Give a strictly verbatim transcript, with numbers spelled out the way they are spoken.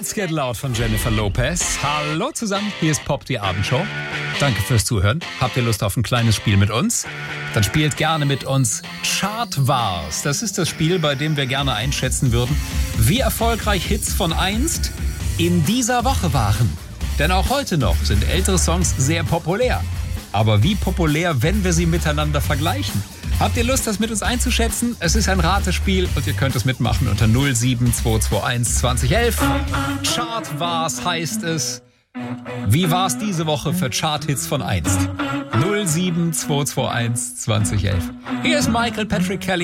Let's Get Loud von Jennifer Lopez. Hallo zusammen, hier ist Pop, die Abendshow. Danke fürs Zuhören. Habt ihr Lust auf ein kleines Spiel mit uns? Dann spielt gerne mit uns Chart Wars. Das ist das Spiel, bei dem wir gerne einschätzen würden, wie erfolgreich Hits von einst in dieser Woche waren. Denn auch heute noch sind ältere Songs sehr populär. Aber wie populär, wenn wir sie miteinander vergleichen? Habt ihr Lust, das mit uns einzuschätzen? Es ist ein Ratespiel und ihr könnt es mitmachen unter null sieben zwei zwei eins zwanzig elf. Chart Wars heißt es. Wie war's diese Woche für Charthits von einst? null sieben zwei zwei eins zwanzig elf. Hier ist Michael Patrick Kelly.